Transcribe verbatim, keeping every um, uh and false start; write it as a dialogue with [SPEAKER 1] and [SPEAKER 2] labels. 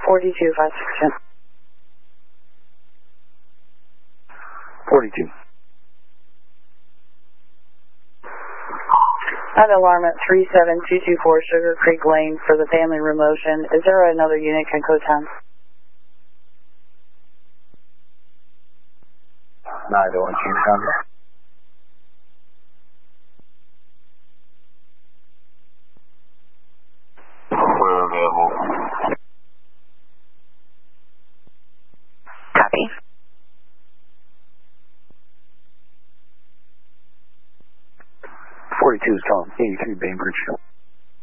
[SPEAKER 1] forty-two, five six ten.
[SPEAKER 2] forty-two.
[SPEAKER 1] I have an alarm at three seven two two four Sugar Creek Lane for the family room motion. Is there another unit can code time?
[SPEAKER 2] Neither one, Chief Contact.
[SPEAKER 3] We're available.
[SPEAKER 4] Copy.
[SPEAKER 2] forty-two is calling eighty-three Bainbridge.